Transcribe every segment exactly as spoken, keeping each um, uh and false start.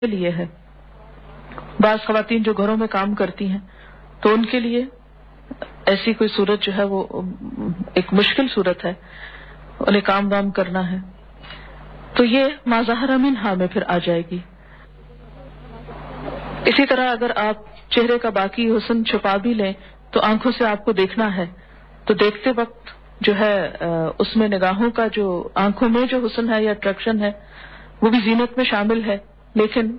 کے لیے ہے. بعض خواتین جو گھروں میں کام کرتی ہیں تو ان کے لیے ایسی کوئی صورت جو ہے وہ ایک مشکل صورت ہے، انہیں کام وام کرنا ہے، تو یہ ما ظہر منہا میں پھر آ جائے گی. اسی طرح اگر آپ چہرے کا باقی حسن چھپا بھی لیں تو آنکھوں سے آپ کو دیکھنا ہے، تو دیکھتے وقت جو ہے اس میں نگاہوں کا جو آنکھوں میں جو حسن ہے یا اٹریکشن ہے وہ بھی زینت میں شامل ہے، لیکن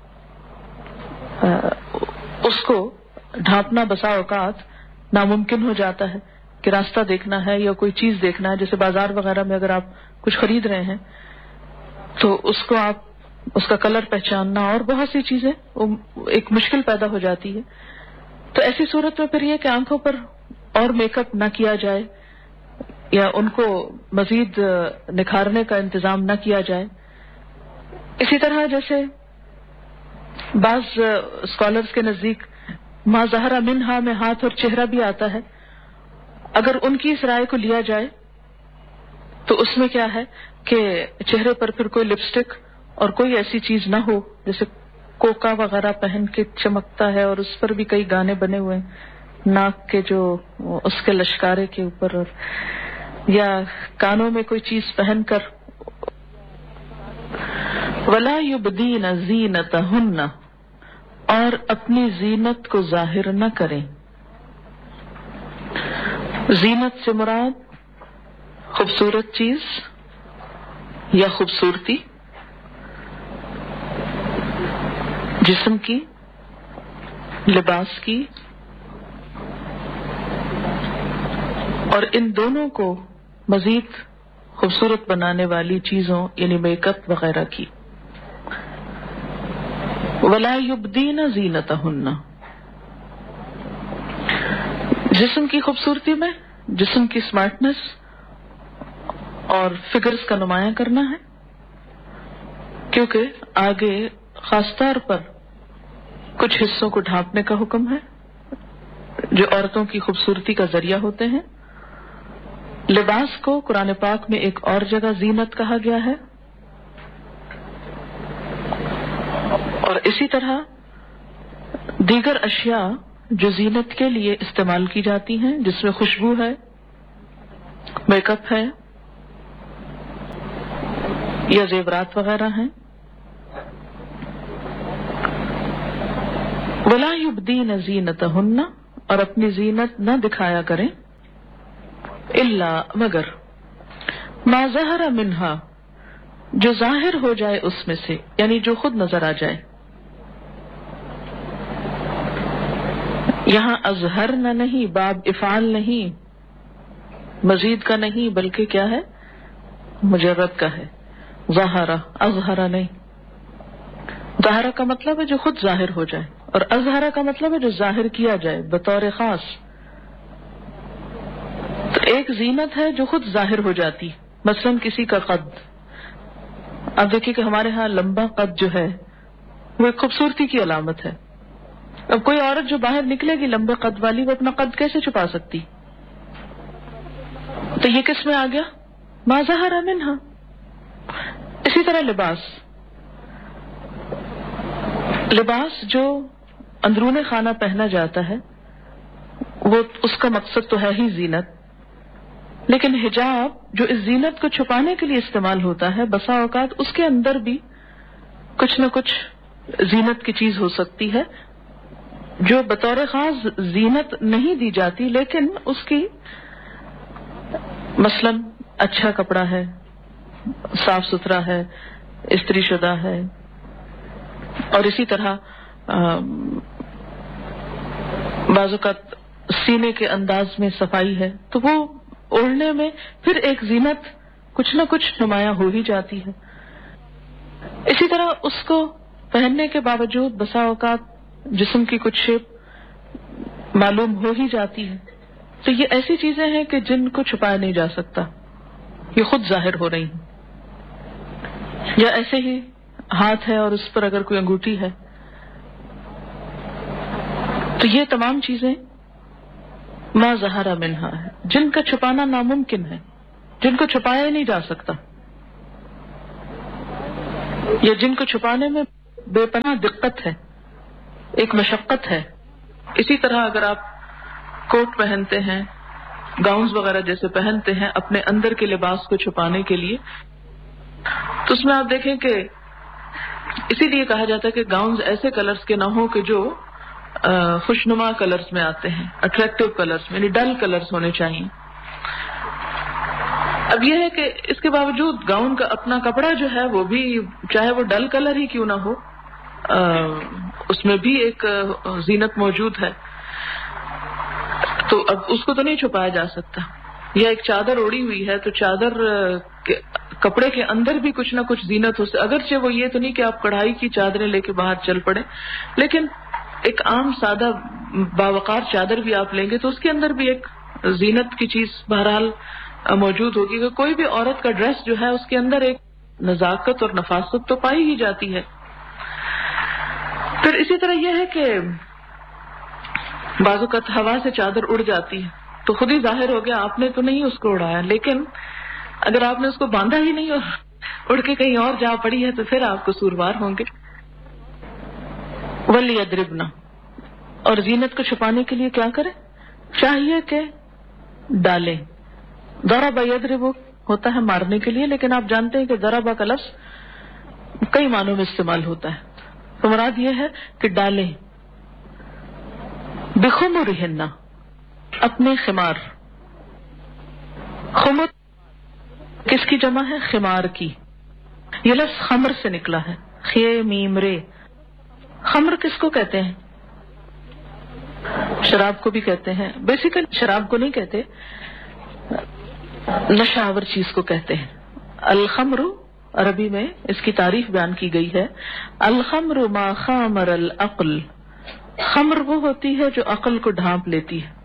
اس کو ڈھانپنا بسا اوقات ناممکن ہو جاتا ہے کہ راستہ دیکھنا ہے یا کوئی چیز دیکھنا ہے. جیسے بازار وغیرہ میں اگر آپ کچھ خرید رہے ہیں تو اس کو آپ اس کا کلر پہچاننا اور بہت سی چیزیں ایک مشکل پیدا ہو جاتی ہے. تو ایسی صورت میں پھر یہ کہ آنکھوں پر اور میک اپ نہ کیا جائے یا ان کو مزید نکھارنے کا انتظام نہ کیا جائے. اسی طرح جیسے بعض اسکالرز کے نزدیک ما ظہر منہا میں ہاتھ اور چہرہ بھی آتا ہے. اگر ان کی اس رائے کو لیا جائے تو اس میں کیا ہے کہ چہرے پر پھر کوئی لپسٹک اور کوئی ایسی چیز نہ ہو جیسے کوکا وغیرہ پہن کے چمکتا ہے، اور اس پر بھی کئی گانے بنے ہوئے ہیں ناک کے جو اس کے لشکارے کے اوپر، اور یا کانوں میں کوئی چیز پہن کر. وَلَا يُبْدِينَ زِينَتَهُنَّ، اور اپنی زینت کو ظاہر نہ کریں. زینت سے مراد خوبصورت چیز یا خوبصورتی، جسم کی، لباس کی، اور ان دونوں کو مزید خوبصورت بنانے والی چیزوں یعنی میک اپ وغیرہ کی. وَلَا يُبْدِينَ زِينَتَهُنَّ، جسم کی خوبصورتی میں جسم کی سمارٹنس اور فگرز کا نمایاں کرنا ہے، کیونکہ آگے خاص طور پر کچھ حصوں کو ڈھانپنے کا حکم ہے جو عورتوں کی خوبصورتی کا ذریعہ ہوتے ہیں. لباس کو قرآن پاک میں ایک اور جگہ زینت کہا گیا ہے، اور اسی طرح دیگر اشیاء جو زینت کے لیے استعمال کی جاتی ہیں جس میں خوشبو ہے، میک اپ ہے یا زیورات وغیرہ ہیں. وَلَا يُبْدِينَ زِينَتَهُنَّ، اور اپنی زینت نہ دکھایا کریں، الا مگر ما ظہر منہا، جو ظاہر ہو جائے اس میں سے، یعنی جو خود نظر آ جائے. یہاں اظہر نہ نہیں، باب افعال نہیں، مزید کا نہیں، بلکہ کیا ہے، مجرد کا ہے. ظاہرہ اظہرہ نہیں. ظاہرہ کا مطلب ہے جو خود ظاہر ہو جائے، اور اظہرہ کا مطلب ہے جو ظاہر کیا جائے بطور خاص. تو ایک زینت ہے جو خود ظاہر ہو جاتی، مثلا کسی کا قد. اب دیکھیے کہ ہمارے ہاں لمبا قد جو ہے وہ ایک خوبصورتی کی علامت ہے. اب کوئی عورت جو باہر نکلے گی لمبے قد والی، وہ اپنا قد کیسے چھپا سکتی؟ تو یہ کس میں آ گیا؟ ما ظہر منہا. اسی طرح لباس لباس جو اندرون خانہ پہنا جاتا ہے وہ اس کا مقصد تو ہے ہی زینت، لیکن حجاب جو اس زینت کو چھپانے کے لیے استعمال ہوتا ہے بسا اوقات اس کے اندر بھی کچھ نہ کچھ زینت کی چیز ہو سکتی ہے جو بطور خاص زینت نہیں دی جاتی، لیکن اس کی مثلا اچھا کپڑا ہے، صاف ستھرا ہے، استری شدہ ہے، اور اسی طرح بعض اوقات سینے کے انداز میں صفائی ہے، تو وہ اوڑھنے میں پھر ایک زینت کچھ نہ کچھ نمایاں ہو ہی جاتی ہے. اسی طرح اس کو پہننے کے باوجود بسا اوقات جسم کی کچھ شیپ معلوم ہو ہی جاتی ہے. تو یہ ایسی چیزیں ہیں کہ جن کو چھپایا نہیں جا سکتا، یہ خود ظاہر ہو رہی ہیں. یا ایسے ہی ہاتھ ہے اور اس پر اگر کوئی انگوٹھی ہے، تو یہ تمام چیزیں ما ظہر منہا ہے جن کا چھپانا ناممکن ہے، جن کو چھپایا ہی نہیں جا سکتا، یا جن کو چھپانے میں بے پناہ دقت ہے، ایک مشقت ہے. اسی طرح اگر آپ کوٹ پہنتے ہیں، گاؤنز وغیرہ جیسے پہنتے ہیں اپنے اندر کے لباس کو چھپانے کے لیے، تو اس میں آپ دیکھیں کہ اسی لیے کہا جاتا ہے کہ گاؤنز ایسے کلرز کے نہ ہوں کہ جو خوشنما کلرز میں آتے ہیں، اٹریکٹیو کلرز میں، یعنی ڈل کلرز ہونے چاہیے. اب یہ ہے کہ اس کے باوجود گاؤن کا اپنا کپڑا جو ہے وہ بھی چاہے وہ ڈل کلر ہی کیوں نہ ہو، اس میں بھی ایک زینت موجود ہے. تو اب اس کو تو نہیں چھپایا جا سکتا. یا ایک چادر اوڑی ہوئی ہے تو چادر کے کپڑے کے اندر بھی کچھ نہ کچھ زینت ہو سکتی. اگرچہ وہ یہ تو نہیں کہ آپ کڑھائی کی چادریں لے کے باہر چل پڑے، لیکن ایک عام سادہ باوقار چادر بھی آپ لیں گے تو اس کے اندر بھی ایک زینت کی چیز بہرحال موجود ہوگی. کہ کوئی بھی عورت کا ڈریس جو ہے اس کے اندر ایک نزاکت اور نفاست تو پائی ہی جاتی ہے. پھر اسی طرح یہ ہے کہ بعض اوقات ہوا سے چادر اڑ جاتی ہے تو خود ہی ظاہر ہو گیا آپ نے تو نہیں اس کو اڑایا، لیکن اگر آپ نے اس کو باندھا ہی نہیں اور اڑ کے کہیں اور جا پڑی ہے تو پھر آپ قصوروار ہوں گے. وَلْيَضْرِبْنَ، اور زینت کو چھپانے کے لیے کیا کریں؟ چاہیے کہ ڈالیں. ضرب یضرب ہوتا ہے مارنے کے لیے، لیکن آپ جانتے ہیں کہ ضرب کا لفظ کئی معنوں میں استعمال ہوتا ہے. تو مراد یہ ہے کہ ڈالیں. بخمرہن، اپنے خمار. خمر کس کی جمع ہے؟ خمار کی. یہ لفظ خمر سے نکلا ہے، خے میم رے. خمر کس کو کہتے ہیں؟ شراب کو بھی کہتے ہیں. بیسیکلی شراب کو نہیں کہتے، نشاور چیز کو کہتے ہیں. الخمر عربی میں اس کی تعریف بیان کی گئی ہے، الخمر ما خامر العقل. خمر وہ ہوتی ہے جو عقل کو ڈھانپ لیتی ہے.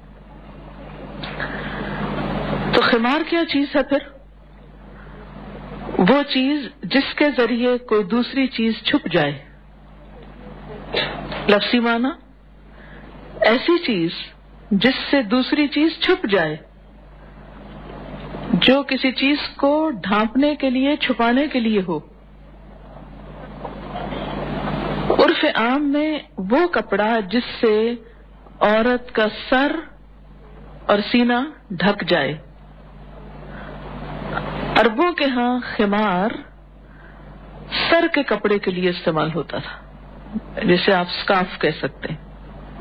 تو خمار کیا چیز ہے پھر؟ وہ چیز جس کے ذریعے کوئی دوسری چیز چھپ جائے. لفظی معنی ایسی چیز جس سے دوسری چیز چھپ جائے، جو کسی چیز کو ڈھانپنے کے لیے، چھپانے کے لیے ہو. عرف عام میں وہ کپڑا جس سے عورت کا سر اور سینہ ڈھک جائے. عربوں کے ہاں خمار سر کے کپڑے کے لیے استعمال ہوتا تھا، جسے آپ سکارف کہہ سکتے ہیں.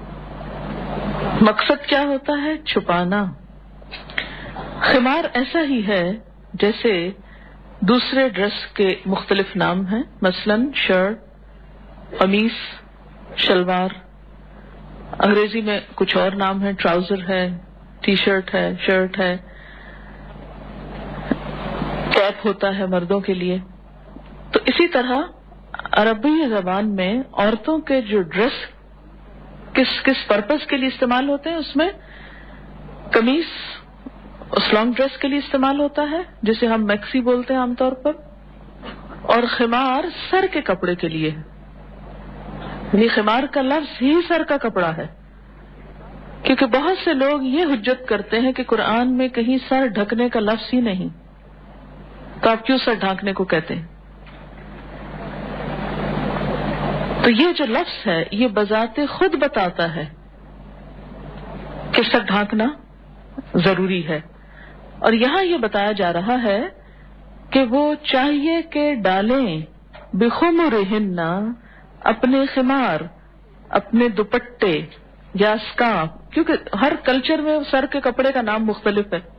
مقصد کیا ہوتا ہے؟ چھپانا. خمار ایسا ہی ہے جیسے دوسرے ڈریس کے مختلف نام ہیں، مثلا شرٹ، قمیص، شلوار. انگریزی میں کچھ اور نام ہیں، ٹراؤزر ہے، ٹی شرٹ ہے، شرٹ ہے، کیپ ہوتا ہے مردوں کے لیے. تو اسی طرح عربی زبان میں عورتوں کے جو ڈریس کس کس پرپز کے لیے استعمال ہوتے ہیں، اس میں قمیص اس لانگ ڈریس کے لیے استعمال ہوتا ہے جسے ہم میکسی بولتے ہیں عام طور پر، اور خمار سر کے کپڑے کے لیے. یعنی خمار کا لفظ ہی سر کا کپڑا ہے، کیونکہ بہت سے لوگ یہ حجت کرتے ہیں کہ قرآن میں کہیں سر ڈھکنے کا لفظ ہی نہیں، تو آپ کیوں سر ڈھانکنے کو کہتے ہیں؟ تو یہ جو لفظ ہے یہ بذات خود بتاتا ہے کہ سر ڈھانکنا ضروری ہے. اور یہاں یہ بتایا جا رہا ہے کہ وہ چاہیے کہ ڈالیں بخمرہن، اپنے خمار، اپنے دوپٹے یا اسکارف، کیونکہ ہر کلچر میں سر کے کپڑے کا نام مختلف ہے.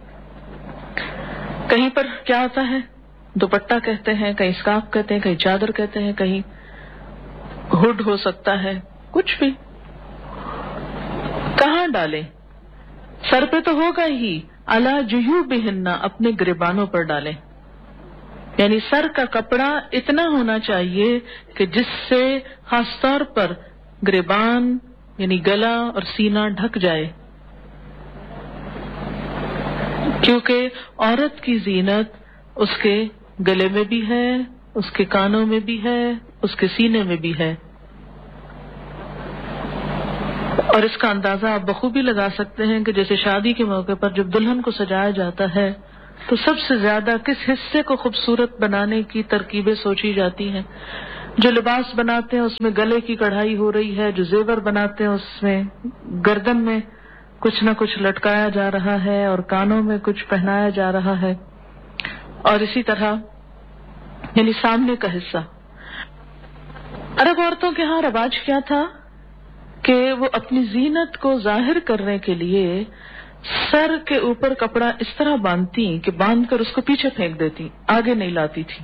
کہیں پر کیا ہوتا ہے؟ دوپٹہ کہتے ہیں، کہیں اسکارف کہتے ہیں، کہیں چادر کہتے ہیں، کہیں ہوڈ ہو سکتا ہے، کچھ بھی. کہاں ڈالیں؟ سر پہ تو ہوگا ہی، علی جیوبہن، اپنے گریبانوں پر ڈالیں. یعنی سر کا کپڑا اتنا ہونا چاہیے کہ جس سے خاص طور پر گریبان یعنی گلا اور سینہ ڈھک جائے، کیونکہ عورت کی زینت اس کے گلے میں بھی ہے، اس کے کانوں میں بھی ہے، اس کے سینے میں بھی ہے. اور اس کا اندازہ آپ بخوبی لگا سکتے ہیں کہ جیسے شادی کے موقع پر جب دلہن کو سجایا جاتا ہے تو سب سے زیادہ کس حصے کو خوبصورت بنانے کی ترکیبیں سوچی جاتی ہیں؟ جو لباس بناتے ہیں اس میں گلے کی کڑھائی ہو رہی ہے، جو زیور بناتے ہیں اس میں گردن میں کچھ نہ کچھ لٹکایا جا رہا ہے اور کانوں میں کچھ پہنایا جا رہا ہے، اور اسی طرح یعنی سامنے کا حصہ. عرب عورتوں کے ہاں رواج کیا تھا کہ وہ اپنی زینت کو ظاہر کرنے کے لیے سر کے اوپر کپڑا اس طرح باندھتی کہ باندھ کر اس کو پیچھے پھینک دیتی، آگے نہیں لاتی تھی.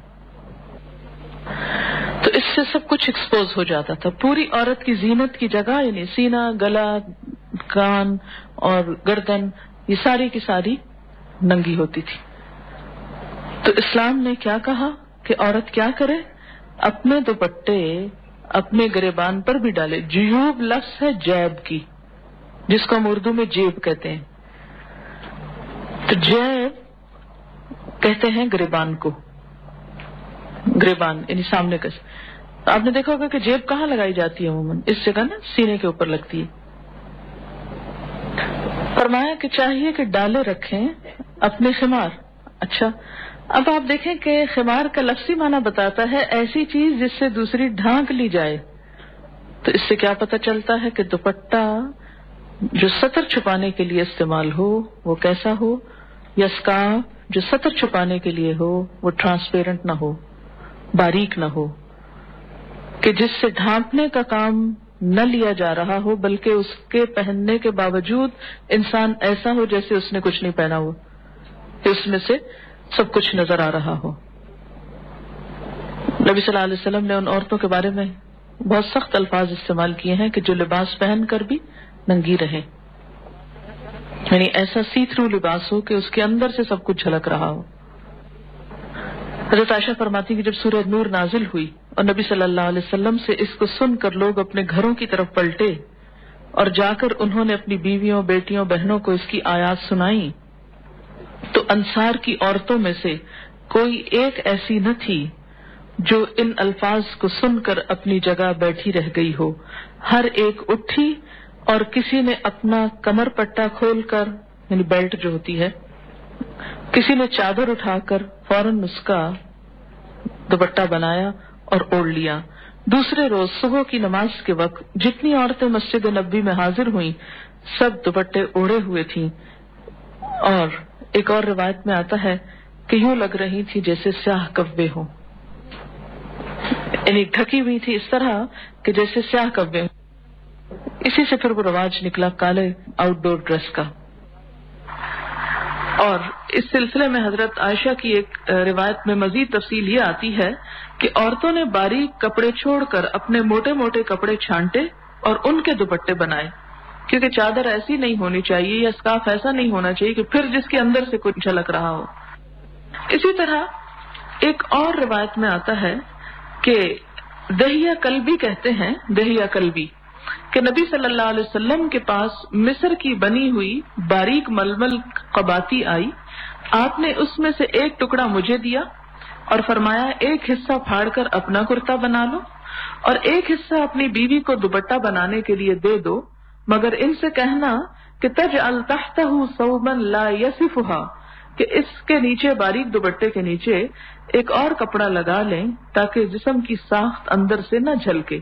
تو اس سے سب کچھ ایکسپوز ہو جاتا تھا. پوری عورت کی زینت کی جگہ یعنی سینہ، گلا، کان اور گردن یہ ساری کی ساری ننگی ہوتی تھی. تو اسلام نے کیا کہا کہ عورت کیا کرے؟ اپنے دوپٹے اپنے گریبان پر بھی ڈالے. جیوب لفظ ہے جیب کی، جس کو ہم اردو میں جیب کہتے ہیں. تو جیب کہتے ہیں گریبان کو، گریبان یعنی سامنے کا. آپ نے دیکھا ہوگا کہ جیب کہاں لگائی جاتی ہے عموماً؟ اس جگہ نا سینے کے اوپر لگتی ہے. فرمایا کہ چاہیے کہ ڈالے رکھیں اپنے خمار. اچھا اب آپ دیکھیں کہ خمار کا لفظی معنی بتاتا ہے ایسی چیز جس سے دوسری ڈھانک لی جائے. تو اس سے کیا پتہ چلتا ہے کہ دوپٹہ جو سطر چھپانے کے لیے استعمال ہو وہ کیسا ہو، یا سکارف جو سطر چھپانے کے لیے ہو وہ ٹرانسپیرنٹ نہ ہو، باریک نہ ہو، کہ جس سے ڈھانپنے کا کام نہ لیا جا رہا ہو بلکہ اس کے پہننے کے باوجود انسان ایسا ہو جیسے اس نے کچھ نہیں پہنا ہو، کہ اس میں سے سب کچھ نظر آ رہا ہو. نبی صلی اللہ علیہ وسلم نے ان عورتوں کے بارے میں بہت سخت الفاظ استعمال کیے ہیں کہ جو لباس پہن کر بھی ننگی رہے، یعنی ایسا سی تھرو لباس ہو کہ اس کے اندر سے سب کچھ جھلک رہا ہو. حضرت عائشہ فرماتی کہ جب سورہ نور نازل ہوئی اور نبی صلی اللہ علیہ وسلم سے اس کو سن کر لوگ اپنے گھروں کی طرف پلٹے اور جا کر انہوں نے اپنی بیویوں، بیٹیوں، بہنوں کو اس کی آیات سنائی، تو انصار کی عورتوں میں سے کوئی ایک ایسی نہ تھی جو ان الفاظ کو سن کر اپنی جگہ بیٹھی رہ گئی ہو. ہر ایک اٹھی اور کسی نے اپنا کمر پٹا کھول کر یعنی بیلٹ جو ہوتی ہے، کسی نے چادر اٹھا کر فوراً اس کا دوپٹہ بنایا اور اوڑھ لیا. دوسرے روز صبح کی نماز کے وقت جتنی عورتیں مسجد نبوی میں حاضر ہوئیں سب دوپٹے اوڑھے ہوئے تھیں، اور ایک اور روایت میں آتا ہے کہ یوں لگ رہی تھی جیسے سیاہ کبے ہوں، یعنی ڈھکی ہوئی تھی اس طرح کہ جیسے سیاہ کبے ہوں. اسی سے پھر وہ رواج نکلا کالے آؤٹ ڈور ڈریس کا. اور اس سلسلے میں حضرت عائشہ کی ایک روایت میں مزید تفصیل یہ آتی ہے کہ عورتوں نے باریک کپڑے چھوڑ کر اپنے موٹے موٹے کپڑے چھانٹے اور ان کے دوپٹے بنائے، کیونکہ چادر ایسی نہیں ہونی چاہیے یا اسکارف ایسا نہیں ہونا چاہیے کہ پھر جس کے اندر سے کچھ جھلک رہا ہو. اسی طرح ایک اور روایت میں آتا ہے کہ دہیہ کلبی کہتے ہیں، دہیہ کلبی کہ نبی صلی اللہ علیہ وسلم کے پاس مصر کی بنی ہوئی باریک ململ قباتی آئی. آپ نے اس میں سے ایک ٹکڑا مجھے دیا اور فرمایا ایک حصہ پھاڑ کر اپنا کرتا بنا لو اور ایک حصہ اپنی بیوی کو دوپٹہ بنانے کے لیے دے دو، مگر ان سے کہنا کہ تجعل تحتہ ثوبا لا یصفھا، کہ اس کے نیچے باریک دوپٹے کے نیچے ایک اور کپڑا لگا لیں تاکہ جسم کی ساخت اندر سے نہ جھلکے.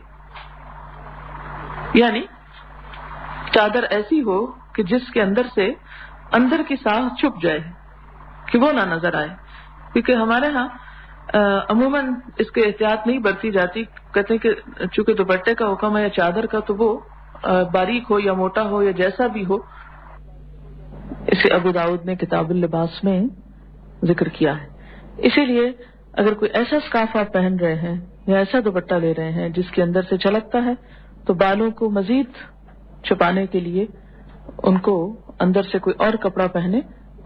یعنی چادر ایسی ہو کہ جس کے اندر سے اندر کی ساخت چھپ جائے کہ وہ نہ نظر آئے، کیونکہ ہمارے ہاں عموماً اس کے احتیاط نہیں برتی جاتی. کہتے ہیں کہ چونکہ دوپٹے کا حکم ہے یا چادر کا تو وہ باریک ہو یا موٹا ہو یا جیسا بھی ہو. اسے ابو داؤد نے کتاب اللباس میں ذکر کیا ہے. اسی لیے اگر کوئی ایسا سکارف آپ پہن رہے ہیں یا ایسا دوپٹہ لے رہے ہیں جس کے اندر سے چھلکتا ہے تو بالوں کو مزید چھپانے کے لیے ان کو اندر سے کوئی اور کپڑا پہنے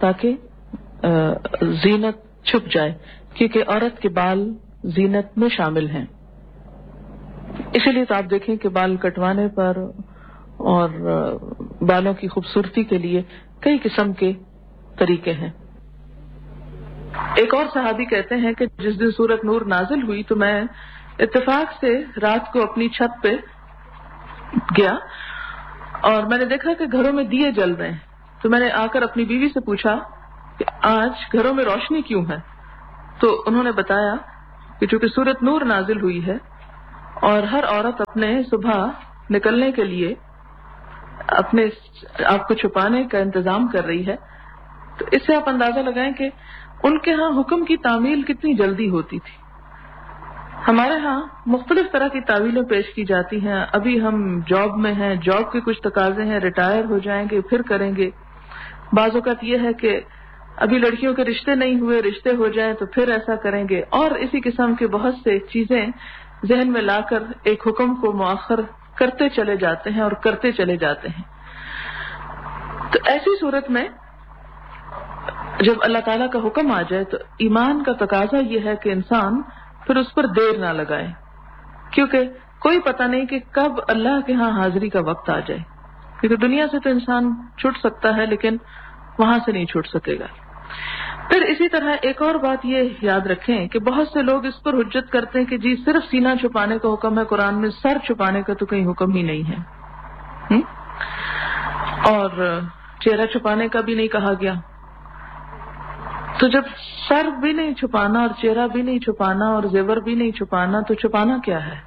تاکہ زینت چھپ جائے، کیونکہ عورت کے بال زینت میں شامل ہیں. اسی لیے تو آپ دیکھیں کہ بال کٹوانے پر اور بالوں کی خوبصورتی کے لیے کئی قسم کے طریقے ہیں. ایک اور صحابی کہتے ہیں کہ جس دن سورۃ نور نازل ہوئی تو میں اتفاق سے رات کو اپنی چھت پہ گیا اور میں نے دیکھا کہ گھروں میں دیے جل رہے ہیں. تو میں نے آ کر اپنی بیوی سے پوچھا کہ آج گھروں میں روشنی کیوں ہے؟ تو انہوں نے بتایا کہ چونکہ سورۃ نور نازل ہوئی ہے اور ہر عورت اپنے صبح نکلنے کے لیے اپنے آپ کو چھپانے کا انتظام کر رہی ہے، تو اس سے آپ اندازہ لگائیں کہ ان کے ہاں حکم کی تعمیل کتنی جلدی ہوتی تھی۔ ہمارے ہاں مختلف طرح کی تعویلیں پیش کی جاتی ہیں، ابھی ہم جاب میں ہیں، جاب کے کچھ تقاضے ہیں، ریٹائر ہو جائیں گے پھر کریں گے۔ بعض اوقات یہ ہے کہ ابھی لڑکیوں کے رشتے نہیں ہوئے، رشتے ہو جائیں تو پھر ایسا کریں گے، اور اسی قسم کے بہت سے چیزیں ذہن میں لا کر ایک حکم کو مؤخر کرتے چلے جاتے ہیں اور کرتے چلے جاتے ہیں۔ تو ایسی صورت میں جب اللہ تعالیٰ کا حکم آ جائے تو ایمان کا تقاضا یہ ہے کہ انسان پھر اس پر دیر نہ لگائے، کیونکہ کوئی پتہ نہیں کہ کب اللہ کے ہاں حاضری کا وقت آ جائے، کیونکہ دنیا سے تو انسان چھوٹ سکتا ہے لیکن وہاں سے نہیں چھوٹ سکے گا۔ پھر اسی طرح ایک اور بات یہ یاد رکھیں کہ بہت سے لوگ اس پر حجت کرتے ہیں کہ جی صرف سینہ چھپانے کا حکم ہے قرآن میں، سر چھپانے کا تو کہیں حکم ہی نہیں ہے، اور چہرہ چھپانے کا بھی نہیں کہا گیا۔ تو جب سر بھی نہیں چھپانا اور چہرہ بھی نہیں چھپانا اور زیور بھی نہیں چھپانا تو چھپانا کیا ہے؟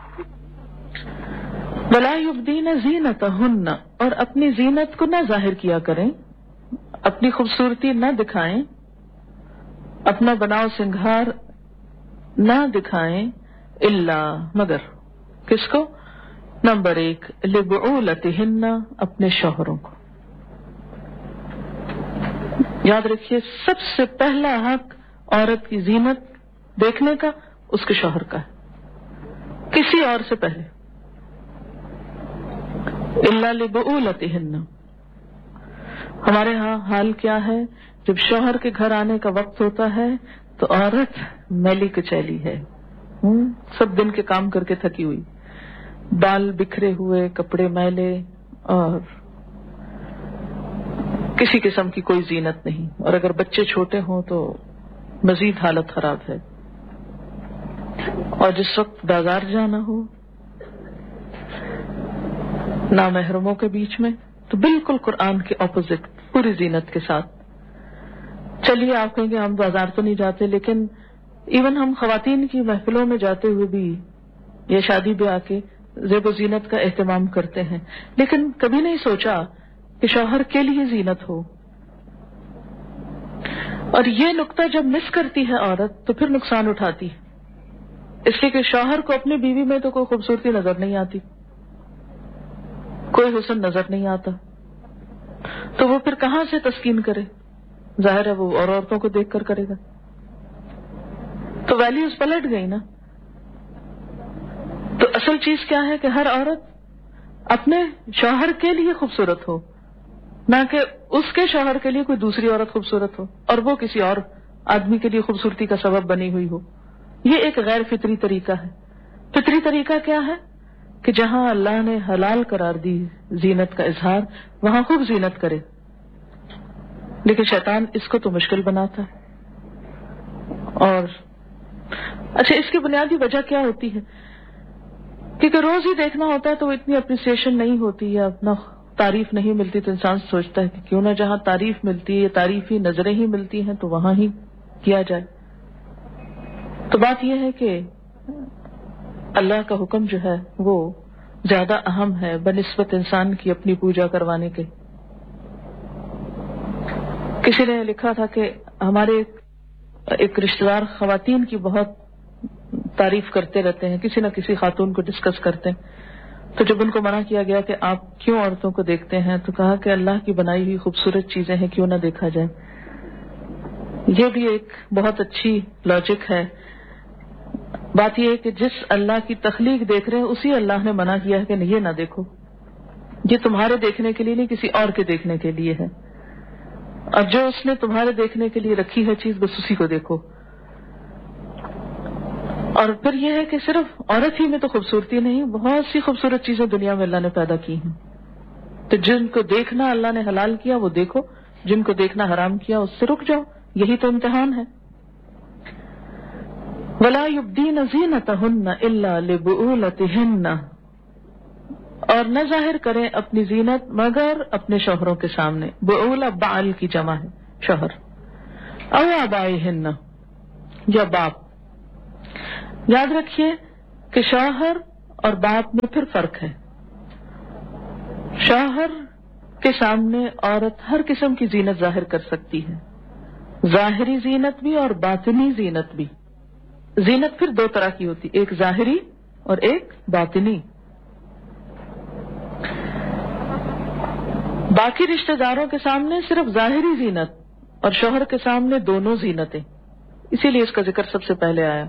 وَلَا يُبْدِينَ زِينَتَهُنَّ، اور اپنی زینت کو نہ ظاہر کیا کریں، اپنی خوبصورتی نہ دکھائیں، اپنا بناؤ سنگھار نہ دکھائیں، الا مگر کس کو؟ نمبر ایک لِبُعُولَتِهِنَّ، اپنے شوہروں کو۔ یاد رکھیے سب سے پہلا حق عورت کی زینت دیکھنے کا اس کے شوہر کا ہے، کسی اور سے پہلے۔ الا لِبُعُولَتِهِنَّ، ہمارے ہاں حال کیا ہے، جب شوہر کے گھر آنے کا وقت ہوتا ہے تو عورت میلی کچیلی ہے، سب دن کے کام کر کے تھکی ہوئی، بال بکھرے ہوئے، کپڑے میلے، اور کسی قسم کی کوئی زینت نہیں، اور اگر بچے چھوٹے ہوں تو مزید حالت خراب ہے۔ اور جس وقت بازار جانا ہو نامحرموں کے بیچ میں تو بالکل قرآن کے اپوزٹ پوری زینت کے ساتھ۔ چلیے آپ کہیں گے ہم بازار تو نہیں جاتے، لیکن ایون ہم خواتین کی محفلوں میں جاتے ہوئے بھی یا شادی بیاہ کے زیب و زینت کا اہتمام کرتے ہیں، لیکن کبھی نہیں سوچا کہ شوہر کے لیے زینت ہو۔ اور یہ نقطہ جب مس کرتی ہے عورت تو پھر نقصان اٹھاتی ہے، اس لیے کہ شوہر کو اپنی بیوی میں تو کوئی خوبصورتی نظر نہیں آتی، کوئی حسن نظر نہیں آتا، تو وہ پھر کہاں سے تسکین کرے؟ ظاہر ہے وہ اور عورتوں کو دیکھ کر کرے گا، تو ویلیوز پلٹ گئی نا۔ تو اصل چیز کیا ہے کہ ہر عورت اپنے شوہر کے لیے خوبصورت ہو، نہ کہ اس کے شوہر کے لیے کوئی دوسری عورت خوبصورت ہو اور وہ کسی اور آدمی کے لیے خوبصورتی کا سبب بنی ہوئی ہو۔ یہ ایک غیر فطری طریقہ ہے۔ فطری طریقہ کیا ہے کہ جہاں اللہ نے حلال قرار دی زینت کا اظہار، وہاں خوب زینت کرے، لیکن شیطان اس کو تو مشکل بناتا ہے۔ اور اچھا اس کی بنیادی وجہ کیا ہوتی ہے؟ کیونکہ روز ہی دیکھنا ہوتا ہے تو وہ اتنی اپریسیشن نہیں ہوتی ہے، اپنا تعریف نہیں ملتی، تو انسان سوچتا ہے کہ کیوں نہ جہاں تعریف ملتی ہے، تعریفی نظریں ہی ملتی ہیں تو وہاں ہی کیا جائے۔ تو بات یہ ہے کہ اللہ کا حکم جو ہے وہ زیادہ اہم ہے بنسبت انسان کی اپنی پوجا کروانے کے۔ کسی نے لکھا تھا کہ ہمارے ایک رشتہ دار خواتین کی بہت تعریف کرتے رہتے ہیں، کسی نہ کسی خاتون کو ڈسکس کرتے ہیں، تو جب ان کو منع کیا گیا کہ آپ کیوں عورتوں کو دیکھتے ہیں تو کہا کہ اللہ کی بنائی ہوئی خوبصورت چیزیں ہیں، کیوں نہ دیکھا جائے۔ یہ بھی ایک بہت اچھی لاجک ہے۔ بات یہ ہے کہ جس اللہ کی تخلیق دیکھ رہے ہیں اسی اللہ نے منع کیا ہے کہ یہ نہ دیکھو، یہ تمہارے دیکھنے کے لیے نہیں، کسی اور کے دیکھنے کے لیے ہے، اور جو اس نے تمہارے دیکھنے کے لیے رکھی ہے چیز بس اسی کو دیکھو۔ اور پھر یہ ہے کہ صرف عورت ہی میں تو خوبصورتی نہیں، بہت سی خوبصورت چیزیں دنیا میں اللہ نے پیدا کی ہیں، تو جن کو دیکھنا اللہ نے حلال کیا وہ دیکھو، جن کو دیکھنا حرام کیا اس سے رک جاؤ، یہی تو امتحان ہے۔ وَلَا يُبْدِينَ زِينَتَهُنَّ إِلَّا لِبُعُولَتِهِنَّ، اور نہ ظاہر کریں اپنی زینت مگر اپنے شوہروں کے سامنے۔ بعولہ بعل کی جمع ہے، شوہر، او آبائہن، یا باپ۔ یاد رکھیے کہ شوہر اور باپ میں پھر فرق ہے. شوہر کے سامنے عورت ہر قسم کی زینت ظاہر کر سکتی ہے، ظاہری زینت بھی اور باطنی زینت بھی. زینت پھر دو طرح کی ہوتی، ایک ظاہری اور ایک باطنی. باقی رشتہ داروں کے سامنے صرف ظاہری زینت اور شوہر کے سامنے دونوں زینتیں، اسی لیے اس کا ذکر سب سے پہلے آیا.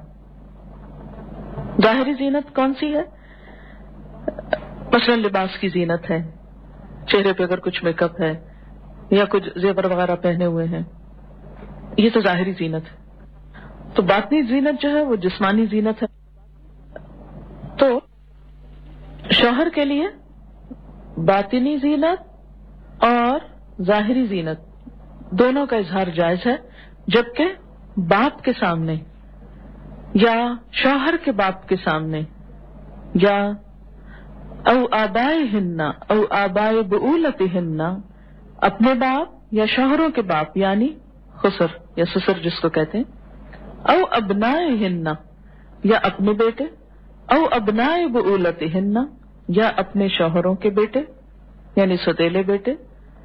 ظاہری زینت کون سی ہے؟ مثلا لباس کی زینت ہے، چہرے پہ اگر کچھ میک اپ ہے یا کچھ زیور وغیرہ پہنے ہوئے ہیں، یہ تو ظاہری زینت ہے. تو باطنی زینت جو ہے وہ جسمانی زینت ہے. تو شوہر کے لیے باطنی زینت اور ظاہری زینت دونوں کا اظہار جائز ہے، جبکہ باپ کے سامنے یا شوہر کے باپ کے سامنے یا او آبائہن او آباء بعولتہن، اپنے باپ یا شوہروں کے باپ یعنی خسر یا سسر جس کو کہتے ہیں، او ابنائہن یا اپنے بیٹے، او ابناء بعولتہن یا اپنے شوہروں کے بیٹے یعنی سوتیلے بیٹے،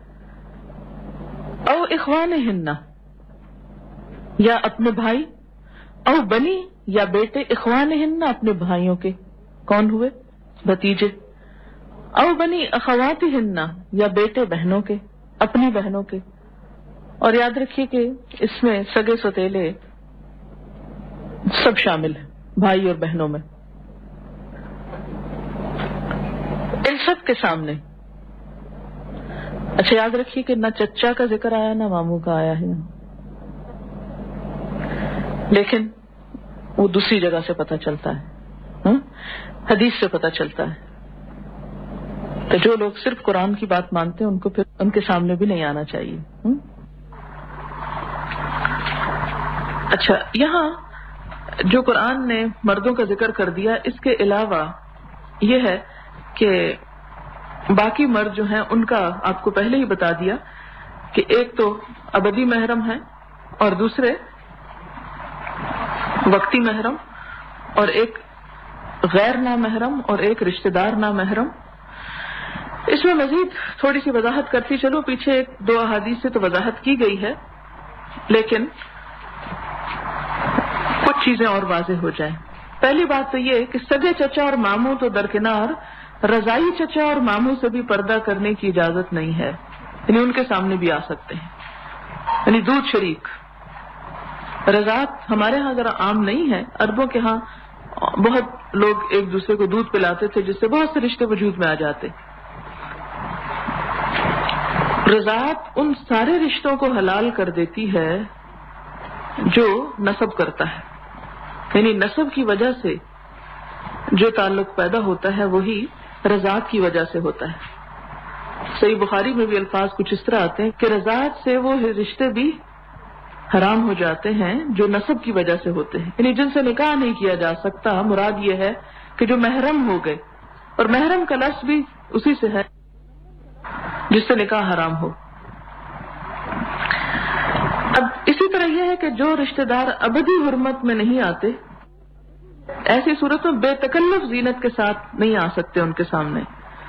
او اخوانہن یا اپنے بھائی، او بنی یا بیٹے اخوانہن اپنے بھائیوں کے، کون ہوئے؟ بھتیجے. او بنی اخواتہن یا بیٹے بہنوں کے، اپنی بہنوں کے. اور یاد رکھیے کہ اس میں سگے سوتیلے سب شامل ہیں، بھائی اور بہنوں میں. ان سب کے سامنے اچھا یاد رکھیے کہ نہ چچا کا ذکر آیا نہ ماموں کا آیا ہے، لیکن وہ دوسری جگہ سے پتہ چلتا ہے، حدیث سے پتہ چلتا ہے. تو جو لوگ صرف قرآن کی بات مانتے ہیں ان کو پھر ان کے سامنے بھی نہیں آنا چاہیے. اچھا، یہاں جو قرآن نے مردوں کا ذکر کر دیا، اس کے علاوہ یہ ہے کہ باقی مرد جو ہیں ان کا آپ کو پہلے ہی بتا دیا کہ ایک تو ابدی محرم ہے اور دوسرے وقتی محرم، اور ایک غیر نامحرم اور ایک رشتہ دار نامحرم. اس میں مزید تھوڑی سی وضاحت کرتی چلو، پیچھے ایک دو احادیث سے تو وضاحت کی گئی ہے، لیکن کچھ چیزیں اور واضح ہو جائیں. پہلی بات تو یہ کہ سگے چچا اور ماموں تو درکنار، رضائی چچا اور ماموں سے بھی پردہ کرنے کی اجازت نہیں ہے، یعنی ان کے سامنے بھی آ سکتے ہیں. یعنی دودھ شریک رضاعت ہمارے ہاں ذرا عام نہیں ہے، عربوں کے ہاں بہت لوگ ایک دوسرے کو دودھ پلاتے تھے جس سے بہت سے رشتے وجود میں آ جاتے. رضاعت ان سارے رشتوں کو حلال کر دیتی ہے جو نسب کرتا ہے، یعنی نسب کی وجہ سے جو تعلق پیدا ہوتا ہے وہی رضاعت کی وجہ سے ہوتا ہے. صحیح بخاری میں بھی الفاظ کچھ اس طرح آتے ہیں کہ رضاعت سے وہ رشتے بھی حرام ہو جاتے ہیں جو نسب کی وجہ سے ہوتے ہیں، یعنی جن سے نکاح نہیں کیا جا سکتا. مراد یہ ہے کہ جو محرم ہو گئے، اور محرم کا لفظ بھی اسی سے ہے جس سے نکاح حرام ہو. اب اسی طرح یہ ہے کہ جو رشتہ دار ابدی حرمت میں نہیں آتے، ایسی صورتوں بے تکلف زینت کے ساتھ نہیں آ سکتے ان کے سامنے.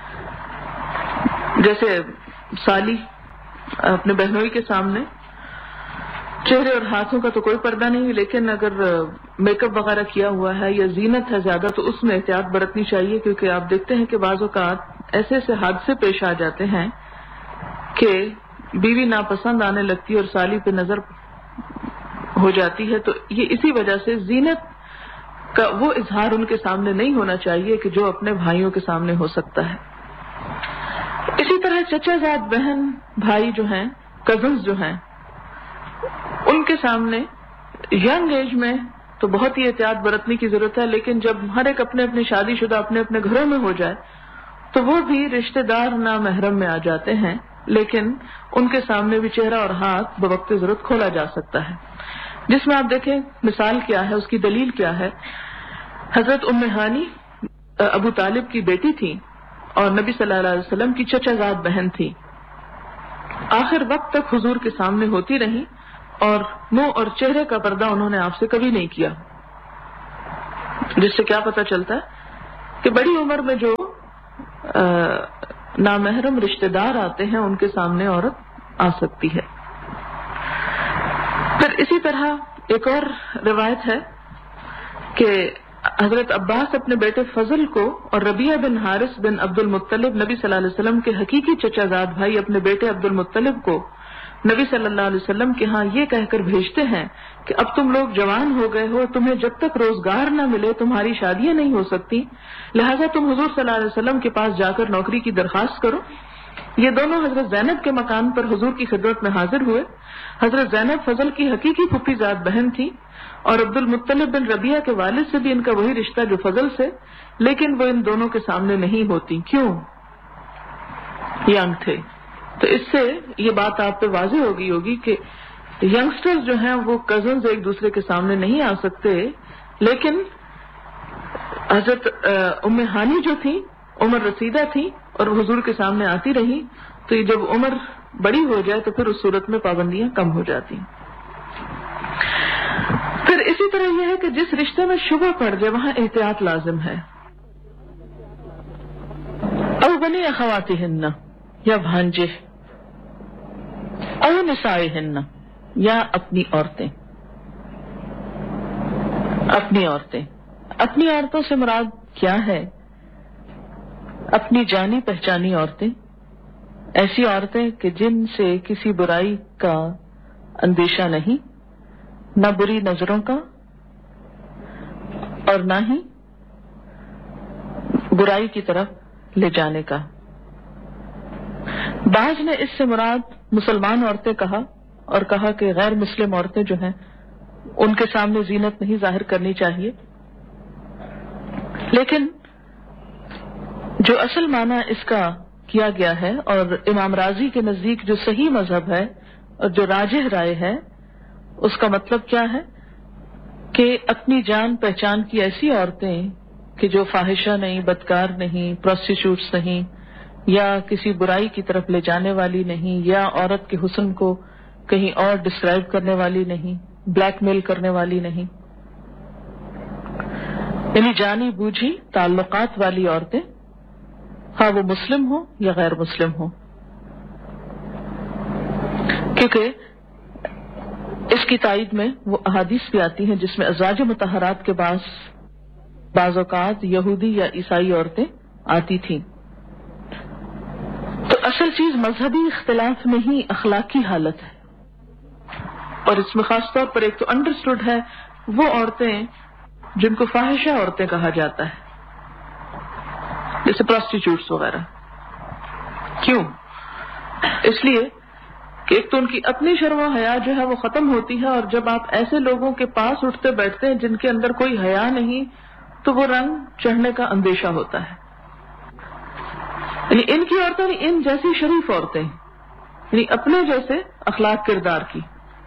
جیسے سالی اپنے بہنوئی کے سامنے چہرے اور ہاتھوں کا تو کوئی پردہ نہیں، لیکن اگر میک اپ وغیرہ کیا ہوا ہے یا زینت ہے زیادہ تو اس میں احتیاط برتنی چاہیے، کیونکہ آپ دیکھتے ہیں کہ بعض اوقات ایسے ایسے حادثے پیش آ جاتے ہیں کہ بیوی ناپسند آنے لگتی ہے اور سالی پہ نظر ہو جاتی ہے. تو یہ اسی وجہ سے زینت کا وہ اظہار ان کے سامنے نہیں ہونا چاہیے کہ جو اپنے بھائیوں کے سامنے ہو سکتا ہے. اسی طرح چچا زاد بہن بھائی جو ہیں، کزنز جو ہیں، ان کے سامنے ینگ ایج میں تو بہت ہی احتیاط برتنے کی ضرورت ہے، لیکن جب ہر ایک اپنے اپنے شادی شدہ اپنے اپنے گھروں میں ہو جائے تو وہ بھی رشتہ دار نامحرم میں آ جاتے ہیں، لیکن ان کے سامنے بھی چہرہ اور ہاتھ بوقت ضرورت کھولا جا سکتا ہے. جس میں آپ دیکھیں مثال کیا ہے، اس کی دلیل کیا ہے. حضرت ام ہانی ابو طالب کی بیٹی تھی اور نبی صلی اللہ علیہ وسلم کی چچا زاد بہن تھی. آخر وقت تک حضور کے سامنے ہوتی رہی اور منہ اور چہرے کا پردہ انہوں نے آپ سے کبھی نہیں کیا، جس سے کیا پتہ چلتا ہے کہ بڑی عمر میں جو نامحرم رشتہ دار آتے ہیں ان کے سامنے عورت آ سکتی ہے. پھر اسی طرح ایک اور روایت ہے کہ حضرت عباس اپنے بیٹے فضل کو اور ربیعہ بن حارث بن عبد المطلب نبی صلی اللہ علیہ وسلم کے حقیقی چچا زاد بھائی اپنے بیٹے عبد المطلب کو نبی صلی اللہ علیہ وسلم کے ہاں یہ کہہ کر بھیجتے ہیں کہ اب تم لوگ جوان ہو گئے ہو, تمہیں جب تک روزگار نہ ملے تمہاری شادیاں نہیں ہو سکتی, لہذا تم حضور صلی اللہ علیہ وسلم کے پاس جا کر نوکری کی درخواست کرو. یہ دونوں حضرت زینب کے مکان پر حضور کی خدمت میں حاضر ہوئے. حضرت زینب فضل کی حقیقی پھپھی زاد بہن تھی اور عبد المطلب بن ربیعہ کے والد سے بھی ان کا وہی رشتہ جو فضل سے, لیکن وہ ان دونوں کے سامنے نہیں ہوتی. کیوں؟ ینگ تھے. تو اس سے یہ بات آپ پہ واضح ہو گئی ہوگی کہ ینگسٹرز جو ہیں وہ کزنز ایک دوسرے کے سامنے نہیں آ سکتے, لیکن حضرت ام ہانی جو تھی عمر رسیدہ تھی اور حضور کے سامنے آتی رہی, تو یہ جب عمر بڑی ہو جائے تو پھر اس صورت میں پابندیاں کم ہو جاتی. پھر اسی طرح یہ ہے کہ جس رشتے میں شبہ پڑ جائے وہاں احتیاط لازم ہے. او بنی اخواتہن یا بھانجے, او نسائہن یا اپنی عورتیں. اپنی عورتیں اپنی عورتوں سے مراد کیا ہے؟ اپنی جانی پہچانی عورتیں, ایسی عورتیں کہ جن سے کسی برائی کا اندیشہ نہیں, نہ بری نظروں کا اور نہ ہی برائی کی طرف لے جانے کا. بعض نے اس سے مراد مسلمان عورتیں کہا اور کہا کہ غیر مسلم عورتیں جو ہیں ان کے سامنے زینت نہیں ظاہر کرنی چاہیے, لیکن جو اصل معنی اس کا کیا گیا ہے اور امام راضی کے نزدیک جو صحیح مذہب ہے اور جو راجح رائے ہے, اس کا مطلب کیا ہے کہ اپنی جان پہچان کی ایسی عورتیں کہ جو فاحشہ نہیں, بدکار نہیں, پروسٹیٹیوٹس نہیں, یا کسی برائی کی طرف لے جانے والی نہیں, یا عورت کے حسن کو کہیں اور ڈسکرائب کرنے والی نہیں, بلیک میل کرنے والی نہیں, یعنی جانی بوجھی تعلقات والی عورتیں, ہاں وہ مسلم ہو یا غیر مسلم ہو. کیونکہ اس کی تائید میں وہ احادیث بھی آتی ہیں جس میں ازواج مطہرات کے بعد بعض اوقات یہودی یا عیسائی عورتیں آتی تھیں. تو اصل چیز مذہبی اختلاف نہیں, اخلاقی حالت ہے, اور اس میں خاص طور پر ایک تو انڈرسٹوڈ ہے وہ عورتیں جن کو فاحشہ عورتیں کہا جاتا ہے, جیسے پروسٹیٹیوٹس وغیرہ. کیوں؟ اس لیے کہ ایک تو ان کی اپنی شرم و حیا جو ہے وہ ختم ہوتی ہے, اور جب آپ ایسے لوگوں کے پاس اٹھتے بیٹھتے ہیں جن کے اندر کوئی حیا نہیں تو وہ رنگ چڑھنے کا اندیشہ ہوتا ہے. یعنی ان کی عورتیں ان جیسی شریف عورتیں, یعنی اپنے جیسے اخلاق کردار کی.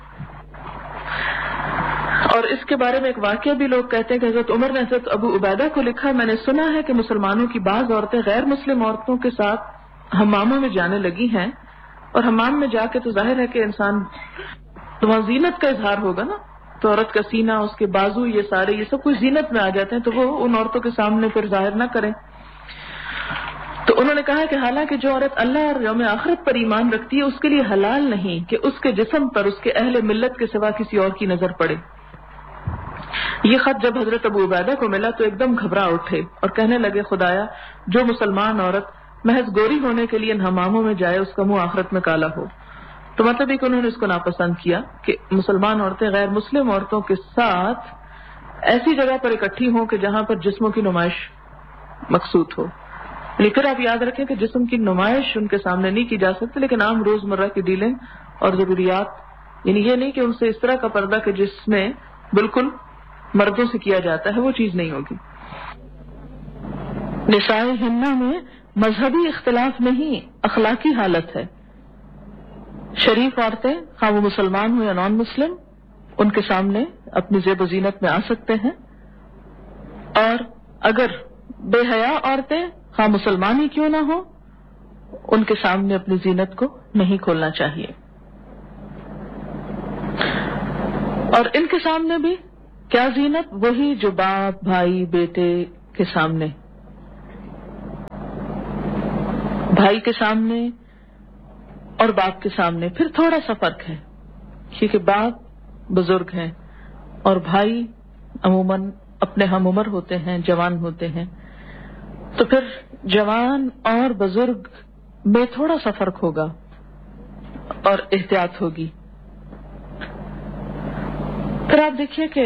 اور اس کے بارے میں ایک واقعہ بھی لوگ کہتے ہیں کہ حضرت عمر نے حضرت ابو عبیدہ کو لکھا, میں نے سنا ہے کہ مسلمانوں کی بعض عورتیں غیر مسلم عورتوں کے ساتھ حماموں میں جانے لگی ہیں, اور حمام میں جا کے تو ظاہر ہے کہ انسان تو وہاں زینت کا اظہار ہوگا نا, تو عورت کا سینہ, اس کے بازو, یہ سارے یہ سب کچھ زینت میں آ جاتے ہیں, تو وہ ان عورتوں کے سامنے پھر ظاہر نہ کریں. تو انہوں نے کہا کہ حالانکہ جو عورت اللہ اور یوم آخرت پر ایمان رکھتی ہے اس کے لیے حلال نہیں کہ اس کے جسم پر اس کے اہل ملت کے سوا کسی اور کی نظر پڑے. یہ خط جب حضرت ابو عبیدہ کو ملا تو ایک دم گھبرا اٹھے اور کہنے لگے, خدایا جو مسلمان عورت محض گوری ہونے کے لیے ان حماموں میں جائے اس کا منہ آخرت میں کالا ہو. تو مطلب یہ کہ انہوں نے اس کو ناپسند کیا کہ مسلمان عورتیں غیر مسلم عورتوں کے ساتھ ایسی جگہ پر اکٹھی ہوں کہ جہاں پر جسموں کی نمائش مقصود ہو. لیکن پھر آپ یاد رکھیں کہ جسم کی نمائش ان کے سامنے نہیں کی جا سکتی, لیکن عام روزمرہ کی ڈیلنگ اور ضروریات, یعنی یہ نہیں کہ ان سے اس طرح کا پردہ کہ جس میں بالکل مردوں سے کیا جاتا ہے, وہ چیز نہیں ہوگی. نساء ہنہ میں مذہبی اختلاف نہیں, اخلاقی حالت ہے. شریف عورتیں خواہ وہ مسلمان ہو یا نان مسلم ان کے سامنے اپنی زیب و زینت میں آ سکتے ہیں, اور اگر بے حیا عورتیں خواہ مسلمان ہی کیوں نہ ہو ان کے سامنے اپنی زینت کو نہیں کھولنا چاہیے. اور ان کے سامنے بھی کیا زینت؟ وہی جو باپ, بھائی, بیٹے کے سامنے بھائی کے سامنے اور باپ کے سامنے پھر تھوڑا سا فرق ہے، کیونکہ باپ بزرگ ہیں اور بھائی عموماً اپنے ہم عمر ہوتے ہیں، جوان ہوتے ہیں، تو پھر جوان اور بزرگ میں تھوڑا سا فرق ہوگا اور احتیاط ہوگی۔ پھر آپ دیکھیے کہ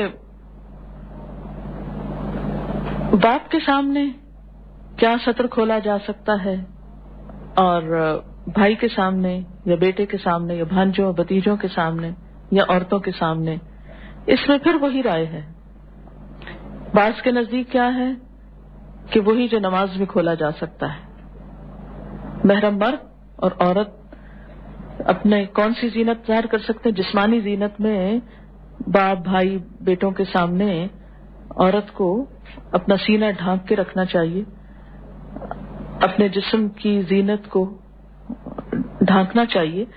باپ کے سامنے کیا سطر کھولا جا سکتا ہے اور بھائی کے سامنے یا بیٹے کے سامنے یا بھانجوں بھتیجوں کے سامنے یا عورتوں کے سامنے، اس میں پھر وہی رائے ہے۔ بعض کے نزدیک کیا ہے کہ وہی جو نماز میں کھولا جا سکتا ہے، محرم مرد اور عورت اپنے کون سی زینت ظاہر کر سکتے ہیں؟ جسمانی زینت میں باپ بھائی بیٹوں کے سامنے عورت کو اپنا سینہ ڈھانپ کے رکھنا چاہیے، اپنے جسم کی زینت کو ڈھانکنا چاہیے،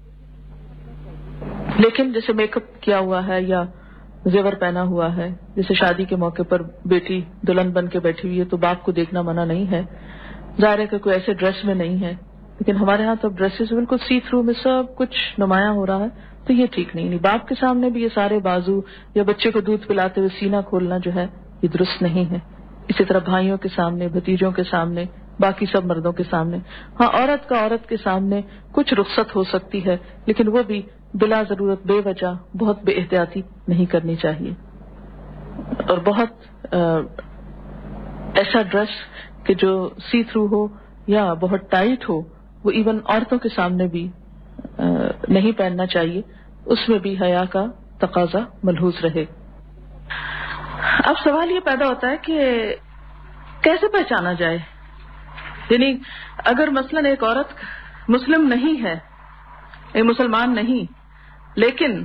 لیکن جیسے میک اپ کیا ہوا ہے یا زیور پہنا ہوا ہے، جیسے شادی کے موقع پر بیٹی دلہن بن کے بیٹھی ہوئی ہے تو باپ کو دیکھنا منع نہیں ہے، ظاہر ہے کہ کوئی ایسے ڈریس میں نہیں ہے، لیکن ہمارے ہاں تو ڈریسز بالکل سی تھرو میں سب کچھ نمایاں ہو رہا ہے، تو یہ ٹھیک نہیں نہیں باپ کے سامنے بھی یہ سارے بازو یا بچے کو دودھ پلاتے ہوئے سینہ کھولنا جو ہے یہ درست نہیں ہے۔ اسی طرح بھائیوں کے سامنے، بھتیجوں کے سامنے، باقی سب مردوں کے سامنے، ہاں عورت کا عورت کے سامنے کچھ رخصت ہو سکتی ہے، لیکن وہ بھی بلا ضرورت بے وجہ بہت بے احتیاطی نہیں کرنی چاہیے، اور بہت ایسا ڈریس کہ جو سی تھرو ہو یا بہت ٹائٹ ہو وہ ایون عورتوں کے سامنے بھی نہیں پہننا چاہیے، اس میں بھی حیا کا تقاضا ملحوظ رہے۔ اب سوال یہ پیدا ہوتا ہے کہ کیسے پہچانا جائے، یعنی اگر مثلاً ایک عورت مسلم نہیں ہے، ایک مسلمان نہیں، لیکن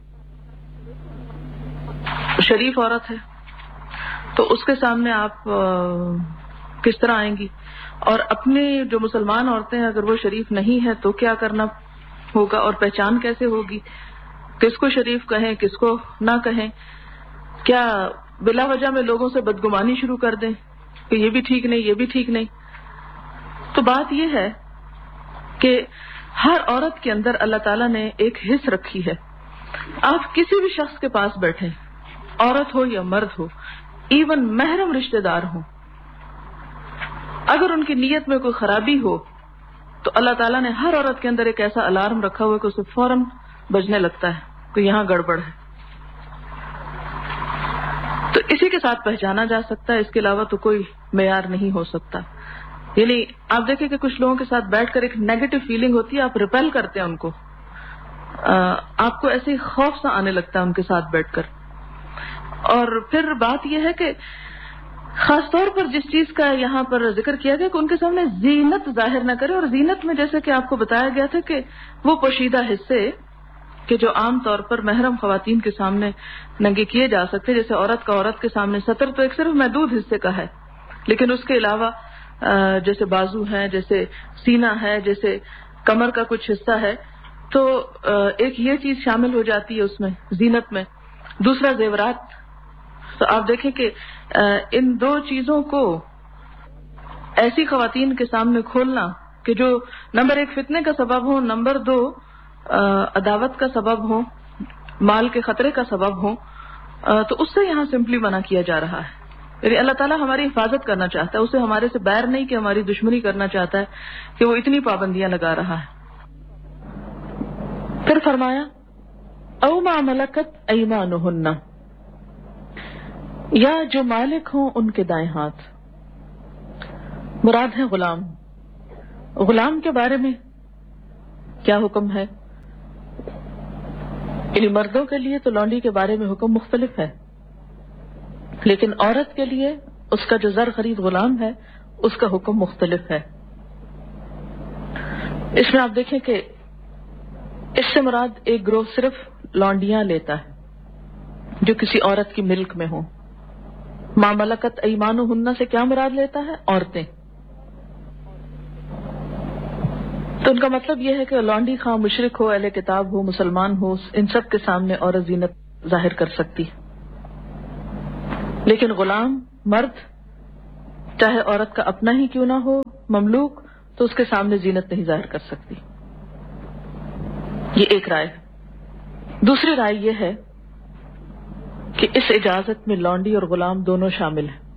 شریف عورت ہے تو اس کے سامنے آپ کس طرح آئیں گی؟ اور اپنی جو مسلمان عورتیں اگر وہ شریف نہیں ہے تو کیا کرنا ہوگا اور پہچان کیسے ہوگی؟ کس کو شریف کہیں، کس کو نہ کہیں؟ کیا بلا وجہ میں لوگوں سے بدگمانی شروع کر دیں کہ یہ بھی ٹھیک نہیں، یہ بھی ٹھیک نہیں؟ تو بات یہ ہے کہ ہر عورت کے اندر اللہ تعالیٰ نے ایک حص رکھی ہے۔ آپ کسی بھی شخص کے پاس بیٹھیں، عورت ہو یا مرد ہو، ایون محرم رشتہ دار ہوں، اگر ان کی نیت میں کوئی خرابی ہو تو اللہ تعالیٰ نے ہر عورت کے اندر ایک ایسا الارم رکھا ہوا ہے کہ اسے فوراً بجنے لگتا ہے کہ یہاں گڑبڑ ہے۔ تو اسی کے ساتھ پہچانا جا سکتا ہے، اس کے علاوہ تو کوئی معیار نہیں ہو سکتا۔ یعنی آپ دیکھیں کہ کچھ لوگوں کے ساتھ بیٹھ کر ایک نیگیٹو فیلنگ ہوتی ہے، آپ ریپیل کرتے ہیں ان کو، آپ کو ایسے خوف سا آنے لگتا ہے ان کے ساتھ بیٹھ کر۔ اور پھر بات یہ ہے کہ خاص طور پر جس چیز کا یہاں پر ذکر کیا گیا کہ ان کے سامنے زینت ظاہر نہ کرے، اور زینت میں جیسے کہ آپ کو بتایا گیا تھا کہ وہ پوشیدہ حصے کہ جو عام طور پر محرم خواتین کے سامنے ننگے کیے جا سکتے، جیسے عورت کا عورت کے سامنے سطر تو ایک صرف محدود حصے کا ہے، لیکن اس کے علاوہ جیسے بازو ہیں، جیسے سینہ ہے، جیسے کمر کا کچھ حصہ ہے، تو ایک یہ چیز شامل ہو جاتی ہے اس میں زینت میں۔ دوسرا زیورات، تو آپ دیکھیں کہ ان دو چیزوں کو ایسی خواتین کے سامنے کھولنا کہ جو نمبر ایک فتنے کا سبب ہو، نمبر دو عداوت کا سبب ہو، مال کے خطرے کا سبب ہو، تو اس سے یہاں سمپلی منع کیا جا رہا ہے۔ یعنی اللہ تعالیٰ ہماری حفاظت کرنا چاہتا ہے، اسے ہمارے سے بیر نہیں کہ ہماری دشمنی کرنا چاہتا ہے کہ وہ اتنی پابندیاں لگا رہا ہے۔ پھر فرمایا او ما ملکت ایمانہن، یا جو مالک ہوں ان کے دائیں ہاتھ، مراد ہے غلام۔ غلام کے بارے میں کیا حکم ہے؟ یعنی مردوں کے لیے تو لونڈی کے بارے میں حکم مختلف ہے، لیکن عورت کے لیے اس کا جو زر خرید غلام ہے اس کا حکم مختلف ہے۔ اس میں آپ دیکھیں کہ اس سے مراد ایک گروہ صرف لونڈیاں لیتا ہے جو کسی عورت کی ملک میں ہوں۔ ما ملکت ایمانہن سے کیا مراد لیتا ہے؟ عورتیں۔ تو ان کا مطلب یہ ہے کہ لونڈی خواہ مشرک ہو، اہل کتاب ہو، مسلمان ہو، ان سب کے سامنے عورت زینت ظاہر کر سکتی ہے، لیکن غلام مرد چاہے عورت کا اپنا ہی کیوں نہ ہو، مملوک، تو اس کے سامنے زینت نہیں ظاہر کر سکتی. یہ ایک رائے ہے. دوسری رائے یہ ہے کہ اس اجازت میں لونڈی اور غلام دونوں شامل ہیں.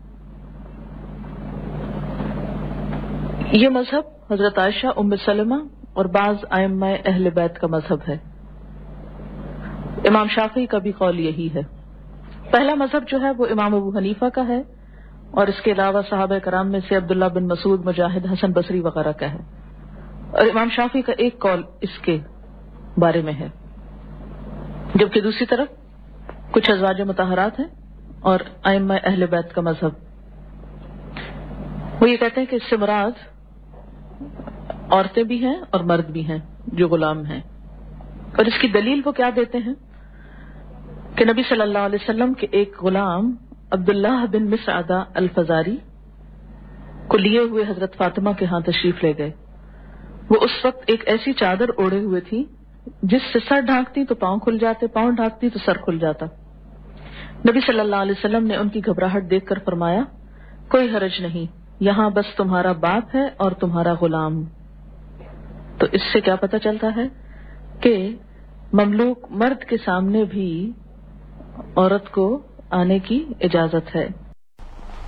یہ مذہب حضرت عائشہ، ام سلمہ اور بعض ائمہ اہل بیت کا مذہب ہے. امام شافعی کا بھی قول یہی ہے. پہلا مذہب جو ہے وہ امام ابو حنیفہ کا ہے، اور اس کے علاوہ صحابہ کرام میں سے عبداللہ بن مسعود، مجاہد، حسن بصری وغیرہ کا ہے. اور امام شافعی کا ایک قول اس کے بارے میں ہے، جبکہ دوسری طرف کچھ ازواج مطہرات ہیں اور ائمہ اہل بیت کا مذہب. وہ یہ کہتے ہیں کہ اس سے مراد عورتیں بھی ہیں اور مرد بھی ہیں جو غلام ہیں. اور اس کی دلیل وہ کیا دیتے ہیں کہ نبی صلی اللہ علیہ وسلم کے ایک غلام عبداللہ بن مسعدہ الفزاری کو لیے ہوئے حضرت فاطمہ کے ہاں تشریف لے گئے. وہ اس وقت ایک ایسی چادر اوڑھے ہوئے تھی جس سے سر ڈھانکتی تو پاؤں کھل جاتے، پاؤں ڈھانکتی تو سر کھل جاتا. نبی صلی اللہ علیہ وسلم نے ان کی گھبراہٹ دیکھ کر فرمایا، کوئی حرج نہیں، یہاں بس تمہارا باپ ہے اور تمہارا غلام. تو اس سے کیا پتہ چلتا ہے کہ مملوک مرد کے سامنے بھی عورت کو آنے کی اجازت ہے.